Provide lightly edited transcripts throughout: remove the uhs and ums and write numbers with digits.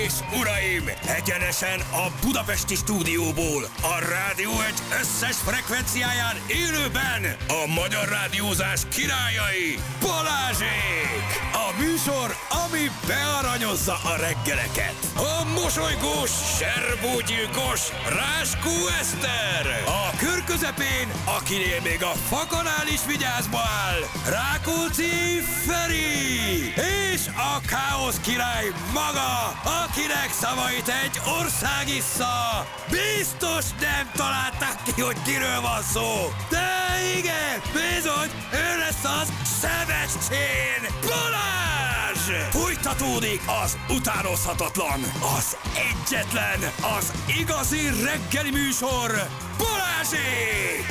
és uraim, egyenesen a budapesti stúdióból, a Rádió egy összes frekvenciáján élőben a magyar rádiózás királyai, Balázsék! A műsor, ami bearanyozza a reggeleket. A mosolygós, serbógyilkos Ráskó Eszter! A kör közepén, akinél még a fakanál is vigyázba áll, Rákóczi Feri! És a káosz király maga, akinek szavait egy ország issza. Biztos nem találták ki, hogy kiről van szó. De igen, bizony, ő lesz az Sebestyén Balázs! Folytatódik az utánozhatatlan, az egyetlen, az igazi reggeli műsor, Balázsék!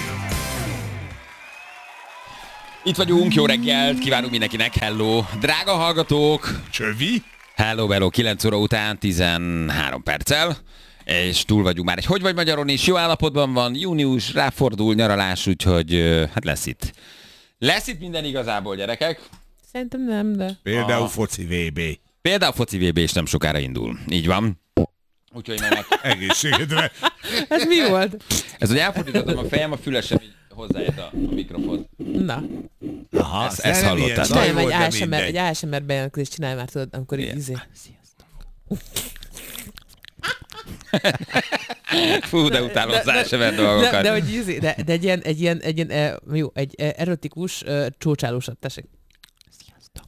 Itt vagyunk, jó reggelt, kívánunk mindenkinek, hello, drága hallgatók! Csövi? Hello, 9 óra után 13 perccel, és túl vagyunk már egy Hogy vagy Magyaron is, jó állapotban van, június, ráfordul, nyaralás, úgyhogy hát lesz itt. Lesz itt minden igazából, gyerekek. Szerintem nem, de... Például foci VB. Például foci VB is nem sokára indul, így van. Úgyhogy mennek. Egészségedre. Ez mi volt? Ez, hogy elfordítottam a fejem, a fülesem így hozzájött a mikrofon. Na. Aha, ezt hallottad. Csinálj egy ASMR bejelentkezést, csinálj már, tudod, amikor így izé. Fú, de utálom az ASMR dolgokat. De hogy izé, de egy ilyen jó, egy erotikus csócsálósat, tessék. Sziasztok.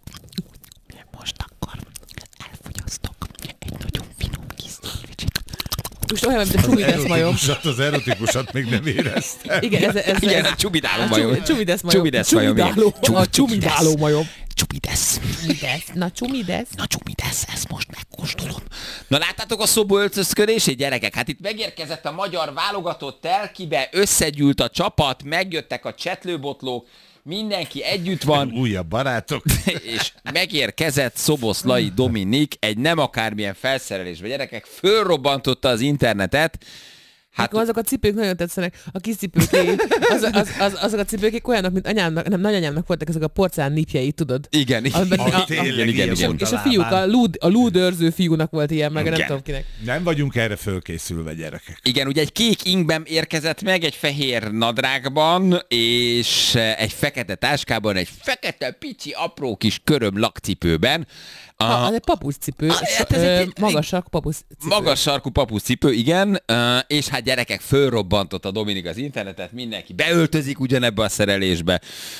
Most akkor elfogyasztok egy nagyon finom kis szendvicsit. Most olyan, mint a csumidesz majom. Az erotikusat még nem éreztem. Igen, Igen, a csubidáló majom. Csumidesz majom. Csumidesz majom. A csumidáló majom. Csumidesz. Na csumidesz. Na csumidesz, ezt most megkóstolom. Na láttátok a szoböltözködését, gyerekek? Hát itt megérkezett a magyar válogatott telkibe, összegyűlt a csapat, megjöttek a csetlőbotlók, mindenki együtt van. Újabb barátok. És megérkezett Szoboszlai Dominik egy nem akármilyen felszerelésbe. Gyerekek, fölrobbantotta az internetet. Hát azok a cipők nagyon tetszenek, a kis cipőkék, azok a cipőkék olyanok, mint anyámnak, nem nagyanyámnak voltak ezek a porcelán nipjei, tudod? Igen. Igen. És a fiúk, a lúdőrző fiúnak volt ilyen, meg nem tudom kinek. Nem vagyunk erre fölkészülve, gyerekek. Igen, ugye egy kék ingben érkezett meg, egy fehér nadrágban, és egy fekete táskában, egy fekete, pici, apró kis köröm lakcipőben. Az egy papucscipő, magas sarkú papucscipő. Magas sarkú papucscipő, igen, és hát gyerekek, fölrobbantott a Dominik az internetet, mindenki beöltözik ugyanebbe a szerelésbe,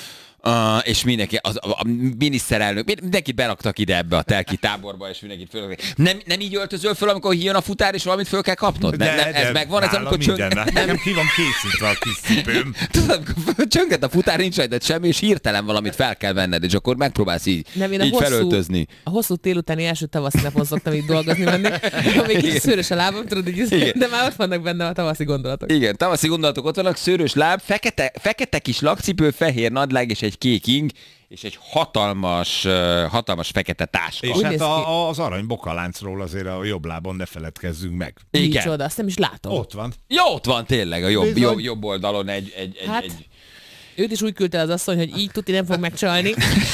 és mindenki, a miniszterelnök, mindenki beraktak ide ebbe a telki táborba, és mindenkit fölraktak. Nem így öltözöl föl, amikor jön a futár, és valamit föl kell kapnod? Ez megvan, ez amikor nekem ki van készítve a kis cipőm. Tudod, amikor csönget a futár, nincs rajtad semmi, és hirtelen valamit fel kell venned, és akkor megpróbálsz így felöltözni. A hosszú télutáni első tavaszi napon szoktam így dolgozni menni, még kicsit szőrös a lábam, tudod, így, de már ott vannak benne a tavaszi gondolatok. Igen, tavaszi gondolatok ott vannak, szőrös láb, fekete kis lakcipő, fehér nadrág és egy kék ing, és egy hatalmas fekete táska. És hát az arany bokaláncról azért a jobb lábon ne feledkezzünk meg. Igen. Micsoda, azt nem is látom. Ott van. Jó, ott van tényleg, a jobb oldalon egy... Őt is úgy küldte az asszony, hogy így tuti nem fog megcsalni.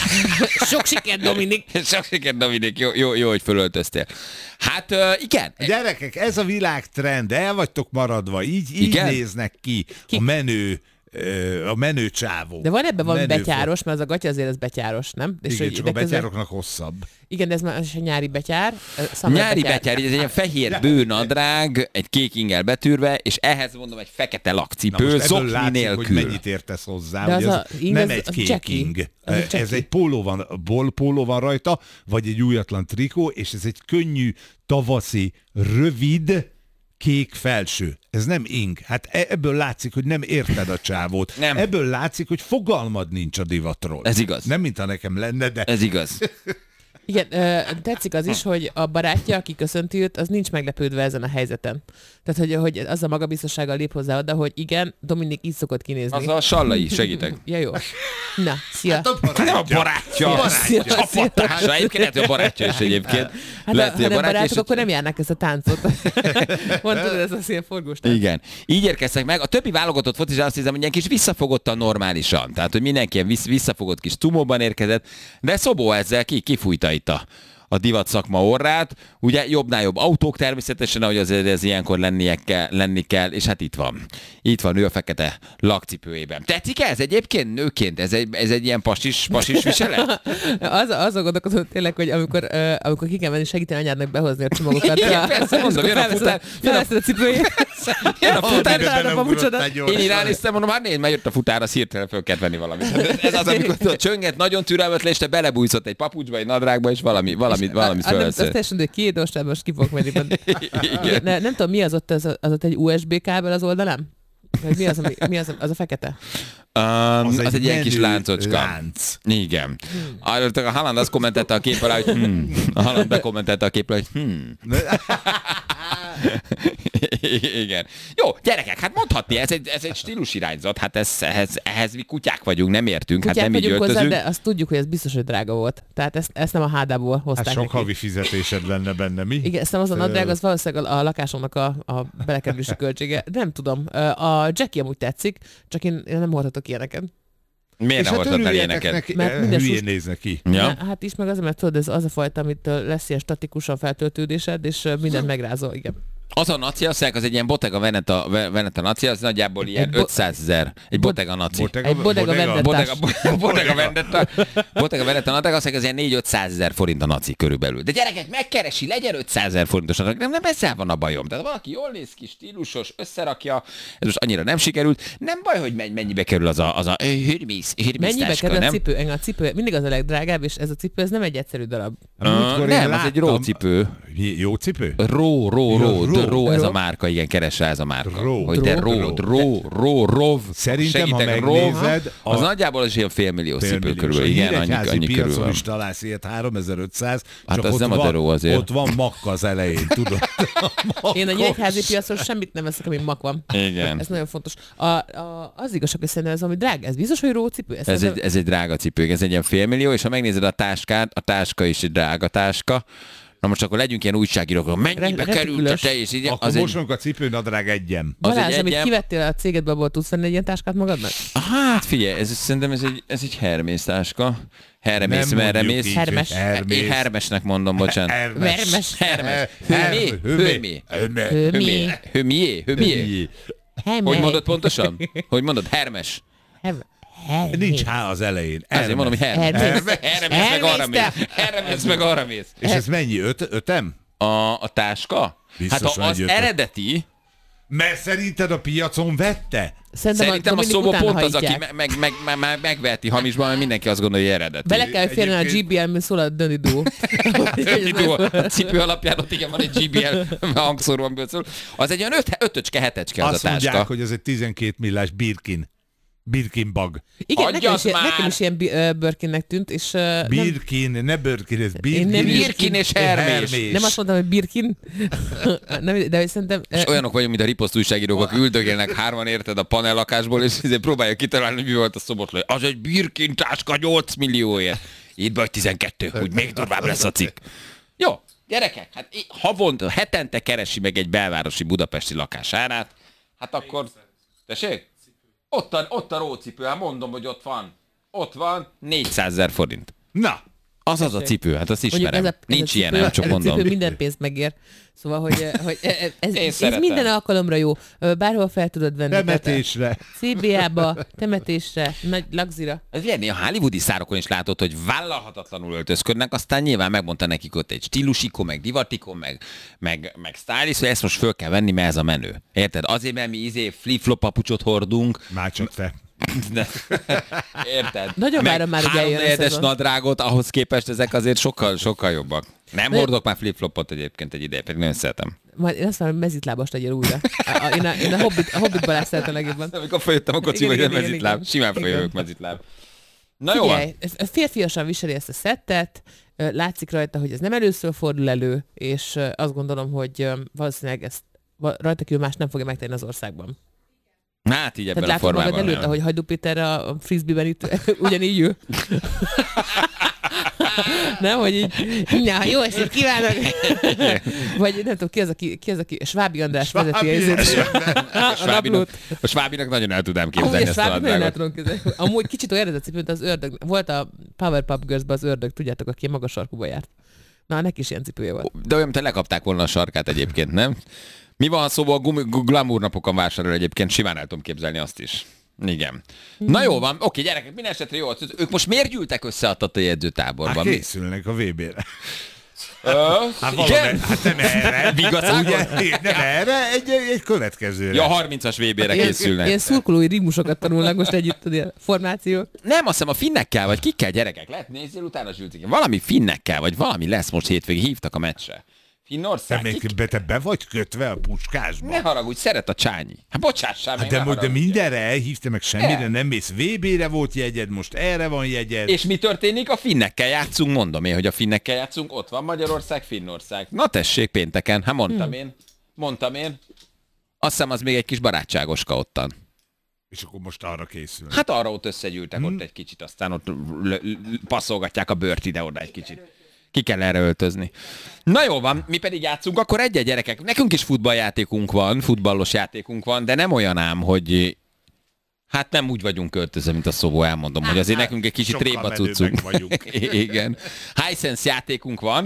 Sok sikert, Dominik! Sok sikert, Dominik, jó, hogy fölöltöztél. Hát igen. Gyerekek, ez a világtrend, el vagytok maradva, így néznek ki a menő csávó. De van ebben valami betyáros, mert az a gatya azért ez betyáros, nem? És igen, csak a betyároknak hosszabb. Igen, de ez már egy nyári betyár. Nyári betyár, ez egy ilyen fehér bőnadrág, egy kék ingel betűrve, és ehhez mondom egy fekete lakcipő, zokni nélkül. Hogy mennyit értesz hozzá, de hogy az nem egy kék ing. Ez egy póló van rajta, vagy egy újatlan trikó, és ez egy könnyű, tavaszi, rövid, kék felső. Ez nem ing. Hát ebből látszik, hogy nem érted a csávót. Nem. Ebből látszik, hogy fogalmad nincs a divatról. Ez igaz. Nem, mintha nekem lenne, de... Ez igaz. Igen, tetszik az is, hogy a barátja, aki köszönti őt, az nincs meglepődve ezen a helyzeten. Tehát, hogy az a magabiztossággal lép hozzá oda, hogy igen, Dominik így szokott kinézni. Az a Sallai, segítek. Ja, jó. Na, szia. Hát a barátja. Nem a barátja. Csapattársa. Egyébként lehet, hogy a barátja is egyébként. Hát lehet, ha nem barátok, akkor nem járnak ezt a táncot. Mondtad, ez az ilyen forgós tánc. Igen. Így érkeztek meg. A többi válogatott focis azt hiszem, hogy ilyen kis visszafogottan normálisan. Tehát, hogy mindenki ilyen visszafogott kis tumóban érkezett, de Szobó ezzel kifújta itt a divat szakma orrát. Ugye jobbnál jobb autók természetesen, ahogy azért ez ilyenkor lenni kell, és hát itt van. Itt van ő a fekete lakcipőjében. Tetszik ez egyébként nőként? Ez egy ilyen pasis viselet? Azon gondolkodom tényleg, hogy amikor ki kell menni segíteni anyádnak behozni a csomagokat. Igen, persze, mondom, jön a futár. Felveszed a cipőjét. Jön a futár. Én Én irányíztem, mondom, hát nézd, már jött a futár, az hirtelen föl kell venni valamit. Ez az, amikor a csönget nagyon türelmetlen, és te belebújszott egy papucsba, egy nadrágba, és valamit fölveszél. Az teljesen, hogy két ostában most ki fogok menni. Nem tudom, mi az ott egy USB kábel az oldalán? Vagy mi az a fekete? Az egy ilyen kis láncocska. Lánc. Igen. A Haaland azt kommentelte a kép alá, hogy A Haaland bekommentelte a képre, hogy Igen. Jó, gyerekek, hát mondhatni, ez egy stílusirányzat, hát ehhez mi kutyák vagyunk, nem értünk, Kutyák hát nem így hozzá, öltözünk. de azt tudjuk, hogy ez biztos, hogy drága volt. Tehát ezt nem a hádából hozták Hát sok neki. havi fizetésed lenne benne, mi? Igen, ezt nem az a nadrág, az valószínűleg a lakásomnak a belekerülési költsége. Nem tudom. A Jackie amúgy tetszik, csak én nem hordhatok ilyeneket. Miért nem hordtad el örüljetek ilyeneket? neki, Mert minden hülyén néznek ki. Ja? Hát is meg azért, mert tudod, ez az a fajta, amit lesz ilyen statikusan feltöltődésed, és minden megrázol, igen. Az a naci, az egy ilyen Bottega Veneta naci, az nagyjából ilyen 500 000. Egy Bottega naci. Egy Bodega Vendettás. Bottega Veneta nadrág, az ilyen 400 000 forint a naci körülbelül. De gyerekek, megkeresi, legyen 500 000 forintos nadrág. Nem ezzel van a bajom. Tehát valaki jól néz ki, stílusos, összerakja, ez most annyira nem sikerült. Nem baj, hogy mennyibe kerül az a Hermes Mennyibe kerül a nem? cipő? A cipő mindig az a legdrágább, és ez a cipő, ez nem egy egyszerű darab. Nem, az egy rócipő. Jó cipő? Ró, ez a márka, igen, keres rá ez a márka. Ró. Hogy de rov. Szerintem, ha segítek, megnézed, az nagyjából is ilyen félmilliós cipő körülbelül. A Igen, híregyházi annyi körül piacon van. is találsz ilyet 3500, Hát csak az ott nem a van, deró azért. Ott van makka az elején, tudod? Én a nyíregyházi piacon semmit nem veszek, ami mak van. Igen. Ez nagyon fontos. Az igazság, hogy szerintem ez, ami drága, ez biztos, hogy rócipő? Ez egy drága cipő, ez egy ilyen félmillió, és ha megnézed a táskát, a táska is egy drága táska. Na most akkor legyünk ilyen újságírók, mennyibe került a te, és így Akkor mosunk a cipőnadrág egyem. Balázs, amit kivettél a cégedbe, abból tudsz venni egy ilyen táskát magadnak? Hát figyelj, szerintem ez egy Hermes táska. Hermes. Én Hermesnek mondom, bocsánat. Hermes. Hőmié. Hogy mondod pontosan? Hogy mondod? Hermes. Nincs H az elején. Ezért mondom, hogy Hermes meg arra mész. És ez mennyi? Ötem? A táska? Hát az eredeti... Mert szerinted a piacon vette? Szerintem a szobó pont az, aki megveheti hamisban, mert mindenki azt gondolja, hogy eredeti. Bele kell férni a GBL-mű szól a Döni Duo. A cipő alapján ott igen van egy GBL hangszóró, amiből szól. Az egy olyan 5-öcske, 7-ecske az a táska. Azt mondják, hogy ez egy 12 millás Birkin bag. Igen, nekem is ilyen Birkinnek tűnt, és... Birkin, ne Birkin, ez Birkin. Birkin és Hermés. Nem azt mondtam, hogy Birkin, de szerintem... És olyanok vagyunk, mint a riposzt újságírók, akik üldögélnek hárman, érted, a panellakásból, és ezért próbálja kitalálni, hogy mi volt a szobotló. Az egy Birkin táska 8 millióért. Itt vagy 12, úgy még durvább lesz a cikk. Jó, gyerekek, hát hetente keresi meg egy belvárosi budapesti lakásárát, hát akkor... Tessék? Ott a rócipő, hát mondom, hogy ott van. Ott van 400 000 forint. Na! Az a cipő, hát azt ismerem. Nincs ilyen, nem csak ez mondom. A cipő minden pénzt megér. Szóval, hogy ez szeretem. minden alkalomra jó. Bárhol fel tudod venni. Temetésre. CBA-ba, temetésre, nagy lagzira. Ez ilyen, a hollywoodi szárokon is látod, hogy vállalhatatlanul öltözködnek, aztán nyilván megmondta nekik ott egy stílusikon, meg divatikon, meg stylist, hogy ezt most föl kell venni, mert ez a menő. Érted? Azért, mert mi flip-flop papucsot hordunk. Már csak te. Érted? Nagyon várom már, hogy eljön a szezon. nadrágot, ahhoz képest ezek azért sokkal jobbak. Nem hordok már flip-flopot egyébként egy ideje, pedig nagyon szeretem. Majd én azt mondom, hogy mezitlábas legyél újra. Én a Hobbit Balázs szeretem legjobban. Amikor följöttem a kocsiba, hogy mezitláb. Simán följövök mezitláb. Na jó van. Férfiasan viseli ezt a szettet, látszik rajta, hogy ez nem először fordul elő, és azt gondolom, hogy valószínűleg ezt rajta kívül más nem fogja megtenni az országban. Hát így ebben a látod formában. magad előtt, ahogy Hajdú Péter a frisbee-ben itt ugyanígy ül. Nem, hogy így, na, jó estét kívánok! Vagy nem tudom, ki az, aki Svábi András vezeti a naplót. A Svábinak nagyon el tudám képzelni ezt a nadrágot. Amúgy kicsit olyan eredeti, mint az ördög. Volt a Powerpuff Girls-ben az ördög, tudjátok, aki magas sarkúba járt. Na, neki is ilyen cipője volt. De olyan, mint lekapták volna a sarkát egyébként, nem? Mi van, ha szóval glamour napokon vásárol egyébként? Simán el tudom képzelni azt is. Igen. Na jó van, oké, gyerekek, minden esetre jó. Ők most miért gyűltek össze a Tatai edzőtáborban? Hát készülnek a VB-re. Hát igen? Hát nem erre. Vigacágon? Ugye, nem erre, egy következőre. Ja, 30-as VB-re készülnek. Ilyen szurkolói ritmusokat tanulnak most együtt a formáció. Nem, azt hiszem a finnekkel, vagy kikkel, gyerekek? Lehet nézzél utána Zsülcik. Valami finnekkel, vagy valami lesz most hétvégén, hívtak a meccsre. Finnország? Te be vagy kötve a puskásba? Ne haragudj, szeret a Csányi. Hát bocsássál meg, Hát de mindenre elhívta, meg semmire nem mész. VB-re volt jegyed, most erre van jegyed. És mi történik? A finnekkel játszunk, mondom én, hogy a finnekkel játszunk. Ott van Magyarország, Finnország. Na tessék, pénteken. Hát mondtam én. Azt hiszem, az még egy kis barátságoska ottan. És akkor most arra készül. Hát arra ott összegyűltek ott egy kicsit, aztán ott passzolgatják a bőrt ide-oda egy kicsit. Ki kell erre öltözni. Na jó van, mi pedig játszunk, akkor egy gyerekek. Nekünk is futballjátékunk van, futballos játékunk van, de nem olyan ám, hogy hát nem úgy vagyunk költözve, mint a Szobó, elmondom, hogy azért nekünk egy kicsit tréba cuccunk. Igen. Hisense játékunk van,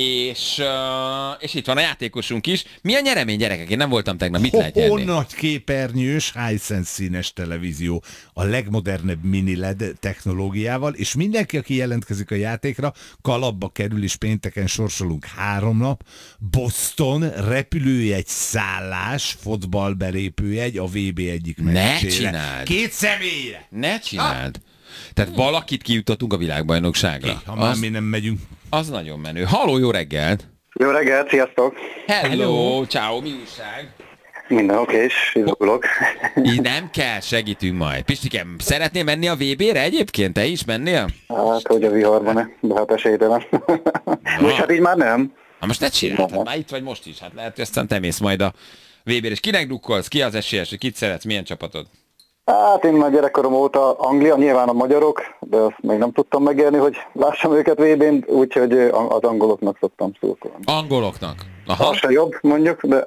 és itt van a játékosunk is. Mi a nyeremény, gyerekek? Én nem voltam tegnap, mit lehet nyerni? Nagy képernyős Hisense színes televízió a legmodernebb mini LED technológiával, és mindenki, aki jelentkezik a játékra, kalapba kerül, és pénteken sorsolunk 3 nap. Boston, repülőjegy, szállás, fotballbelépőjegy, a VB egyik meccsére. Ne csináld! 2 személyre! Ne csináld! Tehát valakit kijutatunk a világbajnokságra. Ha már mi nem megyünk. Az nagyon menő. Halló, jó reggelt! Jó reggelt, sziasztok! Hello, ciao, mi újság? Minden oké, és izgulok. Így nem kell, segítünk majd. Pistikem, szeretnél menni a VB-re egyébként? Te is mennél? Hát, hogy a viharban, de hát esélytelen. Most hát így már nem. Na most ne csináld, hát már itt vagy most is. Hát lehet, hogy aztán te mész majd a VB-re. És kinek drukkolsz? Ki az esélyes? Kit szeretsz? Milyen csapatod? Hát én már gyerekkorom óta Anglia, nyilván a magyarok, de azt még nem tudtam megélni, hogy lássam őket VB-n, úgyhogy az angoloknak szoktam szurkolni. Angoloknak? Aha. Az se jobb, mondjuk, de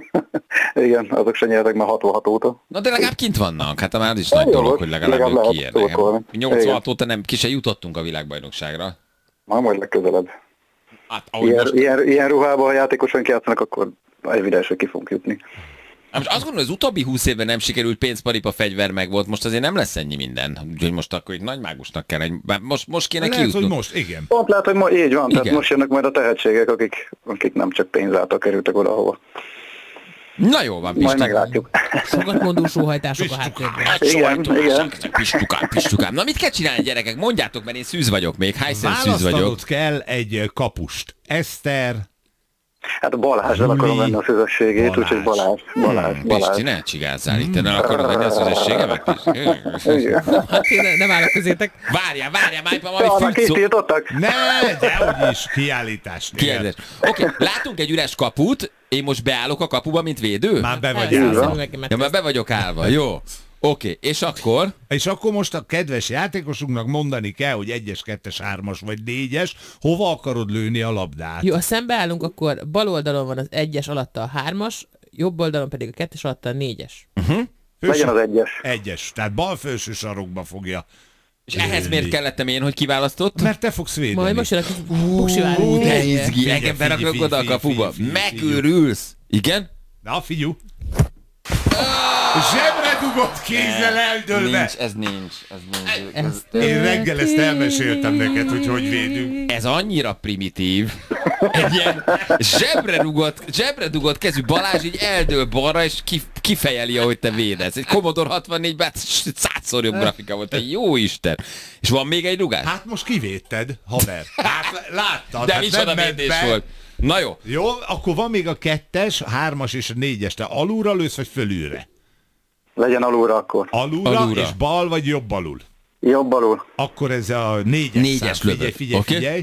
igen, azok se nyertek már 66 óta. Na de legalább kint vannak. Hát már az is nagy dolog, hogy legalább ők kiérnek. 86 óta nem, ki se jutottunk a világbajnokságra. Majd legközelebb. Hát, ilyen ruhában, ha játékosan játszanak, akkor evidens, hogy ki fogunk jutni. Most azt gondolom, hogy az utóbbi 20 évben nem sikerült, pénzparipa, fegyver meg volt, most azért nem lesz ennyi minden. Úgyhogy most akkor egy nagy mágusnak kell, most kéne kijutnunk. Lehet, hogy most, igen. Pont lehet, hogy így van, tehát most jönnek majd a tehetségek, akik nem csak pénz által kerültek oda, ahova. Na jó van, Pisti. Majd meglátjuk. Sokat mondó sóhajtások a háttérben. Igen. Pistukám. Na mit kell csinálni, gyerekek? Mondjátok, mert én szűz vagyok még. Hisense szűz vagyok. Választanod kell egy kapust. Eszter. Hát a Balázsral akarom venni a szüzességét, úgyhogy Balázs. Pisti, ne csigázzál itt, ne akarod venni a szüzességemet, Pisti? Hát én nem állok közétek. Várjál, már Annak is tiltottak? Ne, dehogy is, kiállítás. Oké, látunk egy üres kaput, én most beállok a kapuba, mint védő? Már be vagy Így van. állva. Ja, már be vagyok állva, jó. Oké, és akkor? És akkor most a kedves játékosunknak mondani kell, hogy 1-es, 2-es, 3-as vagy 4-es, hova akarod lőni a labdát. Jó, ha szembeállunk, akkor bal oldalon van az 1-es alatta a 3-as, jobb oldalon pedig a 2-es alatta a 4-es. Legyen az 1-es. 1-es, tehát bal felső sarokba fogja. És ehhez miért kellettem én, hogy kiválasztott? Mert te fogsz védeni. Majd most jön a kis buksiváló. De izgi, engem berakok oda a kapuba. Megőrülsz. Igen? Na, figyelj. Zsebre dugott kézzel eldőlve. Ez nincs. Én reggel ezt elmeséltem neked, hogy védünk. Ez annyira primitív. Egy ilyen zsebre dugott kezű Balázs így eldől balra, és kifejeli, ahogy te védesz. Egy Commodore 64-ben 100-szor jobb grafika volt. Te jó Isten. És van még egy rugás? Hát most kivédted, haver. Hát láttad. De hát micsoda védés volt. Na jó. Jó, akkor van még a 2-es, 3-as és a 4-es. Te alulra lősz, vagy fölülre? Legyen alulra akkor. Alulra, és bal vagy jobb alul? Jobb alul. Akkor ez a 4-es szám. lövöd. Figyelj.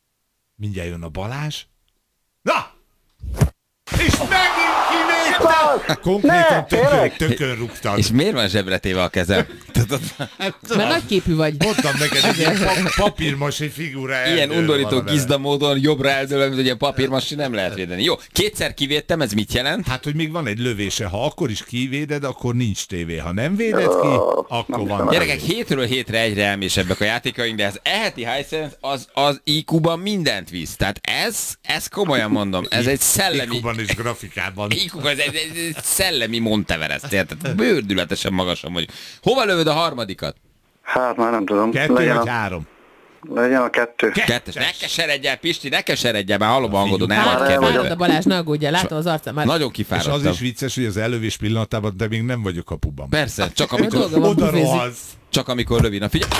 Mindjárt jön a Balázs. Na! És megint kivédted! Konkrétan tökön rúgtad. És miért van zsebre téve a kezem? Mert nagyképű vagy. Mondtam neked, egy ilyen papírmasé figura Ilyen eldől undorító van vele. gizda módon jobbra eldőlöm, hogy ilyen papírmassi nem lehet védeni. Jó, kétszer kivédtem, ez mit jelent? Hát, hogy még van egy lövése, ha akkor is kivéded, akkor nincs tévé. Ha nem véded ki, akkor van. Gyerekek, hétről hétre egyre elmésebbek a játékaink, de az eheti Hisense az IQ-ban mindent visz. Tehát ez komolyan mondom, ez egy szellemi... IQ-ban és grafikában. IQ-ban ez egy szellemi Monteverest, érted? Bőrdületesen magasan vagy. Hova lövöd a harmadikat? Hát már nem tudom. 2 vagy 3? Legyen a 2. Kettes. Ne keseredj el, Pisti, ne keseredj el, már hallom a hangodon, el Fárad, vagy fárad kedve. a Balázs, ne aggódjál, látom az arcán már. Nagyon És az kifáradtam. is vicces, hogy az elővés pillanatában, de még nem vagyok kapuban. Persze, csak Dolga amikor, van, Oda pufézik. rohansz. csak amikor lövi. Na figyelj,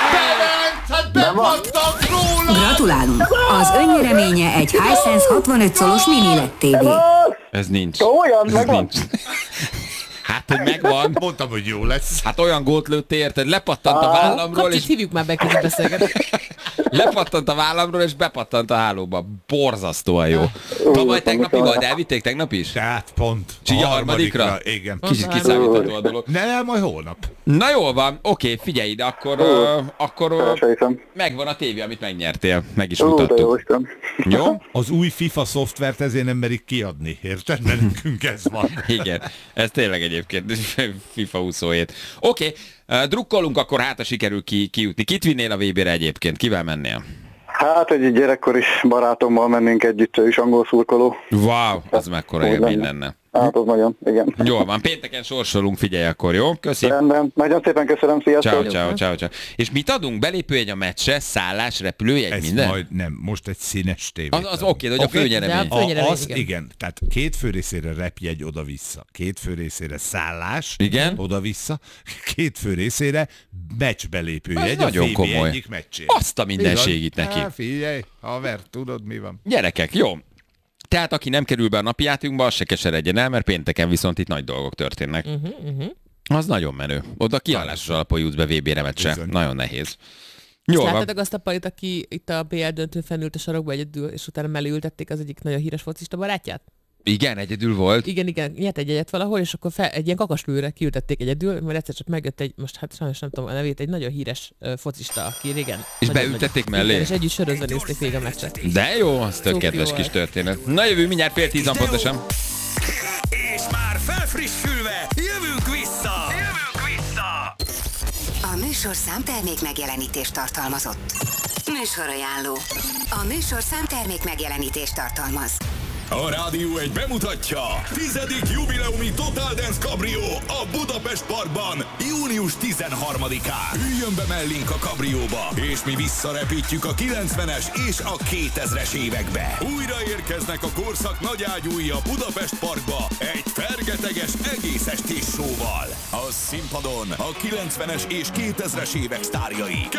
Gratulálunk! Az önnyereménye egy Hisense 65 szolos mini LED TV. ez nincs. Olyan, Ez megvan? nincs. Hát, hogy megvan. Mondtam, hogy jó lesz. Hát olyan gólt lőttél, érted? Lepattant a vállamról, Kapcsit, és hívjuk már be közbeszélgetni. lepattant a vállamról, és bepattant a hálóba. Borzasztóan jó. Tavaly tegnap mi volt? Elvitték tegnap is? Tehát pont. Csígy a harmadikra? Igen. Kicsit kiszámítható a dolog. Nem, majd holnap. Na jól van, oké, figyelj ide, akkor Elsejtem. megvan a tévé, amit megnyertél. Meg is De jó mutattuk. Isten. Jó? Az új FIFA szoftvert ezért nem merik kiadni, érted? Mert nekünk ez van. Igen, ez tényleg egyébként FIFA 27. Oké, drukkolunk, akkor hát, ha sikerül kijutni. Kit vinnél a VB-re egyébként? Kivel mennél? Hát egy gyerekkoris barátommal mennénk együtt, ő is angol szurkoló. Wow, az mekkora Úgy élmény lenne. lenne. Hát az nagyon, igen. Jól van, pénteken sorsolunk, figyelj akkor, jó? Köszi. Rendben, nagyon szépen köszönöm, sziasztok! Ciao. És mit adunk? Belépőjegy a meccsre, szállás, repülőjegy, Ez minden? majd nem, most egy színes tévé. Az oké, hogy a főnyeremény. De a főnyeremény, Az igen. igen, tehát 2 fő részére repjegy oda-vissza, 2 fő részére szállás, Igen. oda-vissza, 2 fő részére meccsbelépőjegy, Ez egy nagyon VB komoly. egyik meccsén. Azt a mindenségit neki. Hát figyelj, haver, tudod mi van? Gyerekek, jó. Tehát aki nem kerül be a napi játékunkba, az se keseredjen el, mert pénteken viszont itt nagy dolgok történnek. Az nagyon menő. Oda kiállásos alapon jutsz be VB-re meccse. Bizony. Nagyon nehéz. És Jó van. láttatok azt a palit, aki itt a BL döntőn fennült a sarokba egyedül, és utána mellé ültették az egyik nagyon híres focista barátját? Igen, egyedül volt. Igen, nyert egy egyet valahol, és akkor egy ilyen kakaslőre kiültették egyedül, mert egyszer csak megjött egy, most hát sajnos nem tudom a nevét, egy nagyon híres focista, aki régen... És nagyon beültették nagy- mellé? Igen, és együtt sörözve nézték végig a meccset. De jó, az tök Cuki kedves volt. kis történet. Na jövő mindjárt 9:10 pontosan. És már felfrissülve, jövünk vissza! A műsorszám termék megjelenítést tartalmazott. Műsorajánló. A műsorszám termék megjelenítést tartalmaz. A Rádió egy bemutatja 10. jubileumi Total Dance Cabrio a Budapest Parkban június 13-án. Üljön be mellénk a kabrióba, és mi visszarepítjük a 90-es és a 2000-es évekbe. Újra érkeznek a korszak nagyágyúi a Budapest Parkba egy fergeteges egész estés showval. A színpadon a 90-es és 2000-es évek sztárjai.